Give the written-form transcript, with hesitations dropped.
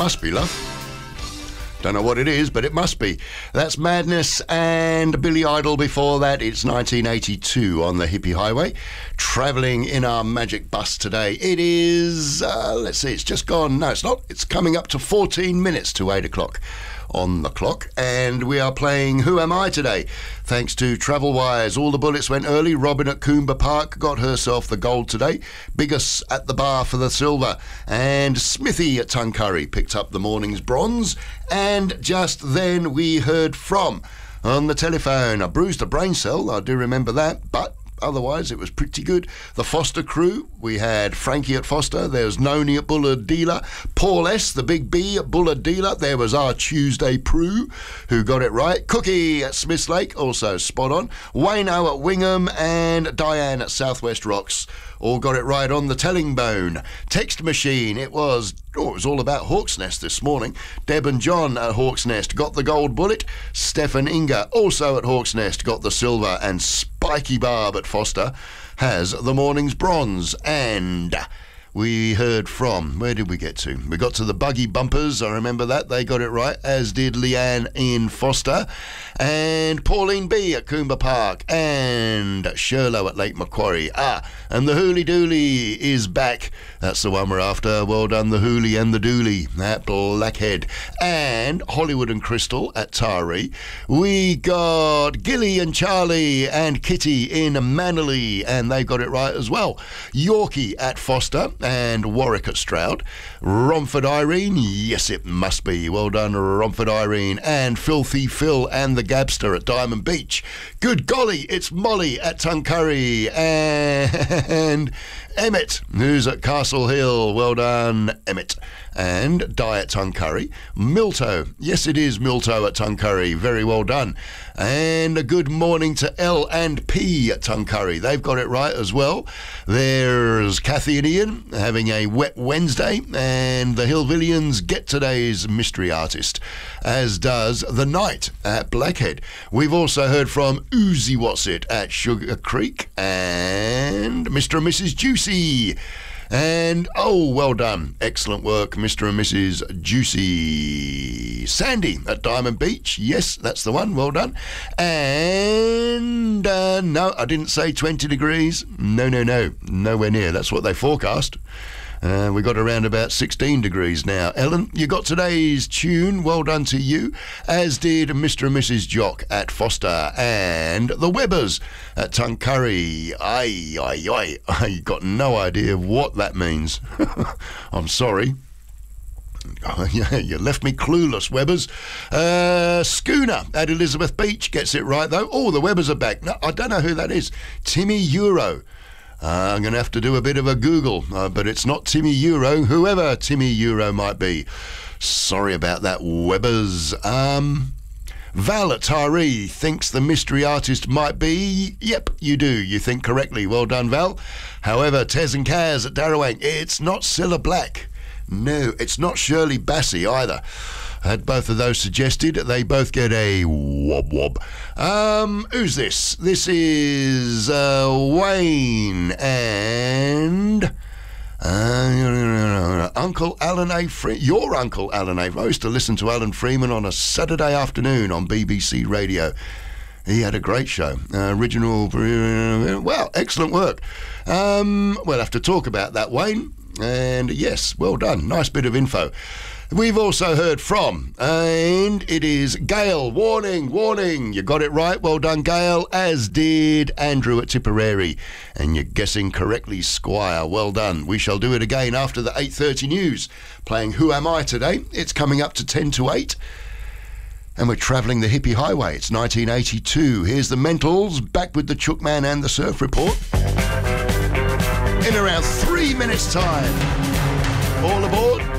must be, love. Don't know what it is, but it must be. That's Madness and Billy Idol. Before that, it's 1982 on the Hippie Highway. Travelling in our magic bus today. It is, let's see, it's just gone. No, it's not. It's coming up to 14 minutes to 8 o'clock on the clock, and we are playing Who Am I today? Thanks to Travel Wires. All the bullets went early. Robin at Coomber Park got herself the gold today. Biggest at the bar for the silver. And Smithy at Tuncurry picked up the morning's bronze. And just then we heard from, on the telephone, I bruised a brain cell, I do remember that, but otherwise it was pretty good. The Foster crew, we had Frankie at Foster, there was Noni at Bullard Dealer, Paul S, the big B at Bullard Dealer, there was our Tuesday Prue, who got it right, Cookie at Smiths Lake, also spot on, Wayno at Wingham, and Diane at Southwest Rocks, all got it right on the telling bone. Text machine, it was all about Hawk's Nest this morning. Deb and John at Hawk's Nest got the gold bullet. Stefan Inga, also at Hawk's Nest, got the silver. And Spiky Barb at Foster has the morning's bronze. And we heard from, where did we get to? We got to the Buggy Bumpers, I remember that, they got it right, as did Leanne in Foster, and Pauline B at Coomber Park, and Sherlow at Lake Macquarie. And the Hooly Dooly is back, that's the one we're after, well done the Hooly and the Dooly, at Blackhead, and Hollywood and Crystal at Taree. We got Gilly and Charlie and Kitty in Manly, and they got it right as well. Yorkie at Foster, and Warwick at Stroud. Romford Irene, yes it must be, well done Romford Irene, and Filthy Phil and the Gabster at Diamond Beach. Good golly, it's Molly at Tuncurry, and Emmett, who's at Castle Hill, well done Emmett, and Di at Tuncurry. Milto, yes it is Milto at Tuncurry, very well done. And a good morning to L and P at Tuncurry, they've got it right as well. There's Kathy and Ian having a wet Wednesday, and the Hillvillians get today's mystery artist, as does the Night at Blackhead. We've also heard from Oozy Whatsit at Sugar Creek, and Mr. and Mrs. Juicy. And, oh, well done. Excellent work, Mr. and Mrs. Juicy. Sandy at Diamond Beach. Yes, that's the one. Well done. And, no, I didn't say 20 degrees. No. Nowhere near. That's what they forecast. We got around about 16 degrees now. Ellen, you got today's tune. Well done to you. As did Mr. and Mrs. Jock at Foster and the Webbers at Tuncurry. I got no idea what that means. I'm sorry. Oh, yeah, you left me clueless, Webbers. Schooner at Elizabeth Beach gets it right, though. Oh, the Webbers are back. No, I don't know who that is. Timmy Euro. I'm going to have to do a bit of a Google, but it's not Timmy Euro, whoever Timmy Euro might be. Sorry about that, Webbers. Val at Taree thinks the mystery artist might be... Yep, you do. You think correctly. Well done, Val. However, Tez and Kaz at Darrawang, it's not Cilla Black. No, it's not Shirley Bassey either. I had both of those suggested. They both get a wob. Who's this? This is Wayne and Uncle Alan A. Freeman. Your Uncle Alan A. I used to listen to Alan Freeman on a Saturday afternoon on BBC Radio. He had a great show. Original, well, excellent work. We'll have to talk about that, Wayne. And yes, well done. Nice bit of info. We've also heard from, and it is Gail. Warning. You got it right. Well done, Gail, as did Andrew at Tipperary. And you're guessing correctly, Squire. Well done. We shall do it again after the 8:30 news. Playing Who Am I today? It's coming up to 10 to 8. And we're travelling the Hippie Highway. It's 1982. Here's the Mentals, back with the Chookman and the Surf Report. In around 3 minutes' time. All aboard.